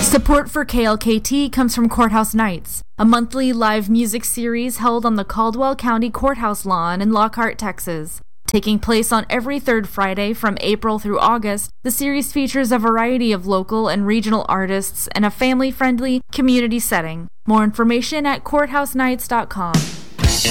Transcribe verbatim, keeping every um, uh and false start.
Support for K L K T comes from Courthouse Nights, a monthly live music series held on the Caldwell County Courthouse lawn in Lockhart, Texas. Taking place on every third Friday from April through August, the series features a variety of local and regional artists in a family-friendly community setting. More information at courthouse nights dot com.